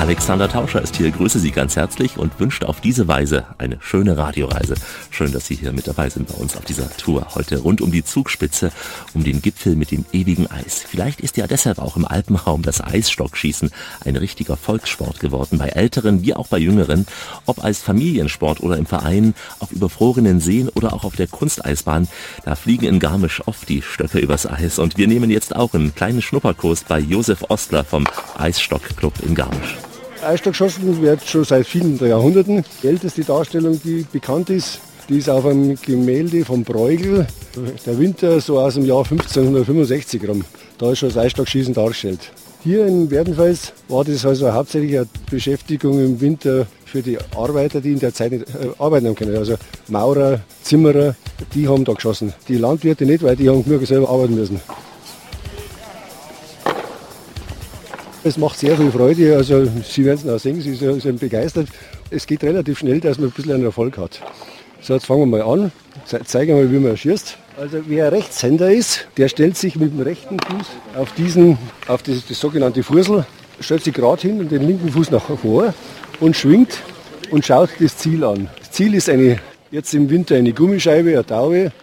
Alexander Tauscher ist hier, grüße Sie ganz herzlich und wünscht auf diese Weise eine schöne Radioreise. Schön, dass Sie hier mit dabei sind bei uns auf dieser Tour. Heute rund um die Zugspitze, um den Gipfel mit dem ewigen Eis. Vielleicht ist ja deshalb auch im Alpenraum das Eisstockschießen ein richtiger Volkssport geworden. Bei Älteren wie auch bei Jüngeren. Ob als Familiensport oder im Verein, auf überfrorenen Seen oder auch auf der Kunsteisbahn. Da fliegen in Garmisch oft die Stöcke übers Eis. Und wir nehmen jetzt auch einen kleinen Schnupperkurs bei Josef Ostler vom Eisstockclub in Garmisch. Eisstockschießen wird schon seit vielen Jahrhunderten. Die älteste Darstellung, die bekannt ist, die ist auf einem Gemälde von Bruegel, der Winter so aus dem Jahr 1565 rum. Da ist schon das Eisstockschießen dargestellt. Hier in Werdenfels war das also hauptsächlich eine Beschäftigung im Winter für die Arbeiter, die in der Zeit nicht arbeiten haben können. Also Maurer, Zimmerer, die haben da geschossen. Die Landwirte nicht, weil die haben nur selber arbeiten müssen. Es macht sehr viel Freude, also Sie werden es auch sehen, Sie sind begeistert. Es geht relativ schnell, dass man ein bisschen einen Erfolg hat. So, jetzt fangen wir mal an. Zeigen wir mal, wie man schießt. Also wer Rechtshänder ist, der stellt sich mit dem rechten Fuß auf das sogenannte Fußl, stellt sich gerade hin und den linken Fuß nach vor und schwingt und schaut das Ziel an. Das Ziel ist jetzt im Winter eine Gummischeibe, eine Taube.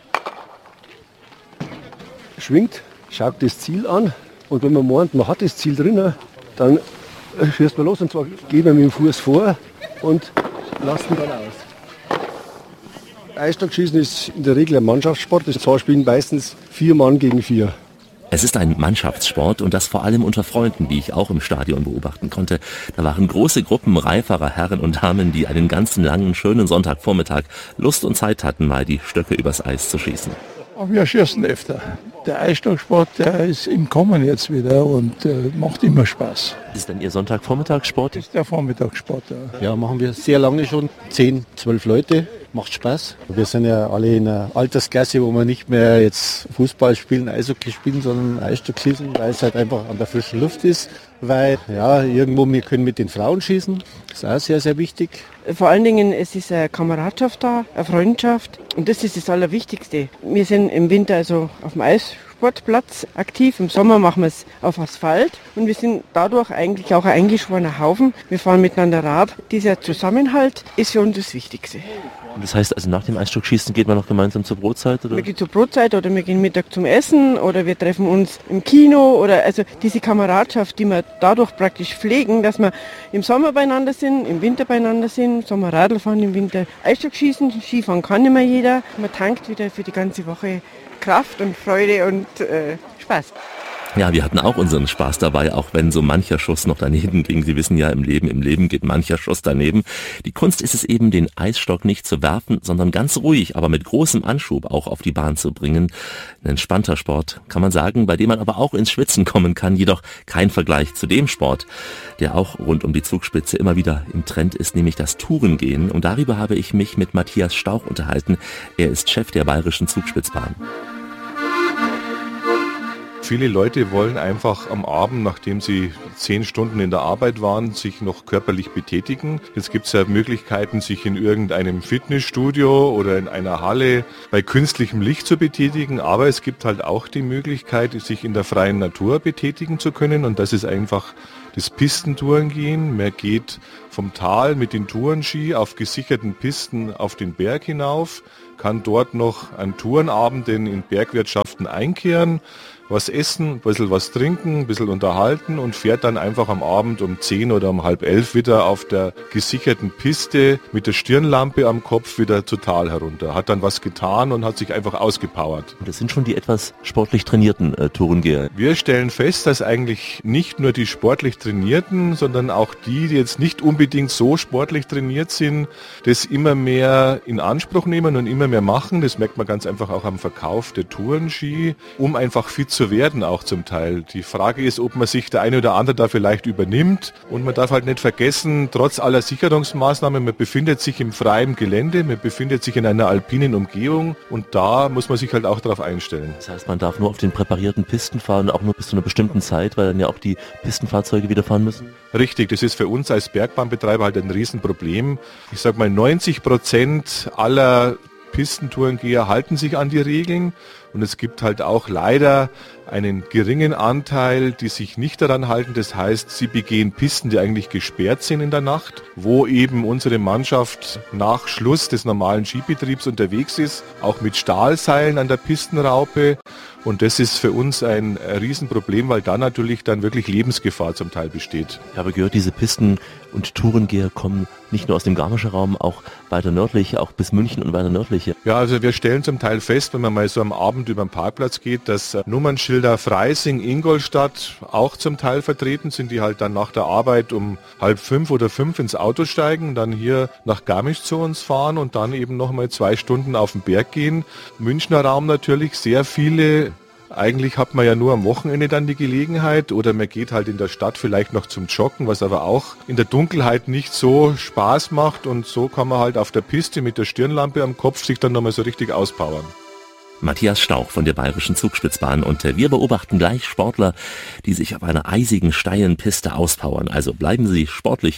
Schwingt, schaut das Ziel an und wenn man meint, man hat das Ziel drin, dann schießt man los und zwar geht man mit dem Fuß vor und lasst ihn dann aus. Eisstockschießen ist in der Regel ein Mannschaftssport. Das zwar spielen meistens 4 Mann gegen 4. Es ist ein Mannschaftssport und das vor allem unter Freunden, wie ich auch im Stadion beobachten konnte. Da waren große Gruppen reiferer Herren und Damen, die einen ganzen langen, schönen Sonntagvormittag Lust und Zeit hatten, mal die Stöcke übers Eis zu schießen. Aber wir schießen öfter. Der Eisstocksport, der ist im Kommen jetzt wieder und macht immer Spaß. Ist denn Ihr Sonntagvormittagssport? Das ist der Vormittagssport, ja. Ja, machen wir sehr lange schon. 10, 12 Leute. Macht Spaß. Wir sind ja alle in einer Altersklasse, wo wir nicht mehr jetzt Fußball spielen, Eishockey spielen, sondern Eisstock schießen, weil es halt einfach an der frischen Luft ist. Weil, ja, irgendwo wir können mit den Frauen schießen. Das ist auch sehr, sehr wichtig. Vor allen Dingen, es ist eine Kameradschaft da, eine Freundschaft. Und das ist das Allerwichtigste. Wir sind im Winter also auf dem Eissportplatz aktiv. Im Sommer machen wir es auf Asphalt. Und wir sind dadurch eigentlich auch ein eingeschworener Haufen. Wir fahren miteinander Rad. Dieser Zusammenhalt ist für uns das Wichtigste. Das heißt also, nach dem Eisstockschießen geht man noch gemeinsam zur Brotzeit? Oder? Wir gehen zur Brotzeit oder wir gehen Mittag zum Essen oder wir treffen uns im Kino. Oder also diese Kameradschaft, die wir dadurch praktisch pflegen, dass wir im Sommer beieinander sind, im Winter beieinander sind, im Sommer Radl fahren, im Winter Eisstockschießen. Skifahren kann nicht mehr jeder. Man tankt wieder für die ganze Woche Kraft und Freude und Spaß. Ja, wir hatten auch unseren Spaß dabei, auch wenn so mancher Schuss noch daneben ging. Sie wissen ja, im Leben geht mancher Schuss daneben. Die Kunst ist es eben, den Eisstock nicht zu werfen, sondern ganz ruhig, aber mit großem Anschub auch auf die Bahn zu bringen. Ein entspannter Sport, kann man sagen, bei dem man aber auch ins Schwitzen kommen kann, jedoch kein Vergleich zu dem Sport, der auch rund um die Zugspitze immer wieder im Trend ist, nämlich das Tourengehen. Und darüber habe ich mich mit Matthias Stauch unterhalten. Er ist Chef der Bayerischen Zugspitzbahn. Viele Leute wollen einfach am Abend, nachdem sie 10 Stunden in der Arbeit waren, sich noch körperlich betätigen. Jetzt gibt es ja Möglichkeiten, sich in irgendeinem Fitnessstudio oder in einer Halle bei künstlichem Licht zu betätigen. Aber es gibt halt auch die Möglichkeit, sich in der freien Natur betätigen zu können. Und das ist einfach das Pistentourengehen. Man geht vom Tal mit den Tourenski auf gesicherten Pisten auf den Berg hinauf, kann dort noch an Tourenabenden in Bergwirtschaften einkehren, was essen, ein bisschen was trinken, ein bisschen unterhalten und fährt dann einfach am Abend um 10 oder um halb 11 wieder auf der gesicherten Piste mit der Stirnlampe am Kopf wieder zur Tal herunter. Hat dann was getan und hat sich einfach ausgepowert. Das sind schon die etwas sportlich trainierten Tourengeher. Wir stellen fest, dass eigentlich nicht nur die sportlich Trainierten, sondern auch die jetzt nicht unbedingt so sportlich trainiert sind, das immer mehr in Anspruch nehmen und immer mehr machen. Das merkt man ganz einfach auch am Verkauf der Tourenski, um einfach fit zu werden auch zum Teil. Die Frage ist, ob man sich der eine oder andere da vielleicht übernimmt und man darf halt nicht vergessen, trotz aller Sicherungsmaßnahmen, man befindet sich im freien Gelände, man befindet sich in einer alpinen Umgebung und da muss man sich halt auch darauf einstellen. Das heißt, man darf nur auf den präparierten Pisten fahren, auch nur bis zu einer bestimmten Zeit, weil dann ja auch die Pistenfahrzeuge wieder fahren müssen? Richtig, das ist für uns als Bergbahnbetreiber halt ein Riesenproblem. Ich sag mal, 90% aller Pistentourengeher halten sich an die Regeln und es gibt halt auch leider einen geringen Anteil, die sich nicht daran halten. Das heißt, sie begehen Pisten, die eigentlich gesperrt sind in der Nacht, wo eben unsere Mannschaft nach Schluss des normalen Skibetriebs unterwegs ist, auch mit Stahlseilen an der Pistenraupe. Und das ist für uns ein Riesenproblem, weil da natürlich dann wirklich Lebensgefahr zum Teil besteht. Ich habe gehört, diese Pisten- und Tourengeher kommen nicht nur aus dem Garmischer Raum, auch weiter nördlich, auch bis München und weiter nördlich. Ja, also wir stellen zum Teil fest, wenn man mal so am Abend über den Parkplatz geht, dass Nummernschilder Freising, Ingolstadt auch zum Teil vertreten sind, die halt dann nach der Arbeit um 4:30 oder 5 ins Auto steigen, dann hier nach Garmisch zu uns fahren und dann eben nochmal 2 Stunden auf den Berg gehen. Münchner Raum natürlich sehr viele. Eigentlich hat man ja nur am Wochenende dann die Gelegenheit oder man geht halt in der Stadt vielleicht noch zum Joggen, was aber auch in der Dunkelheit nicht so Spaß macht und so kann man halt auf der Piste mit der Stirnlampe am Kopf sich dann nochmal so richtig auspowern. Matthias Stauch von der Bayerischen Zugspitzbahn und wir beobachten gleich Sportler, die sich auf einer eisigen, steilen Piste auspowern. Also bleiben Sie sportlich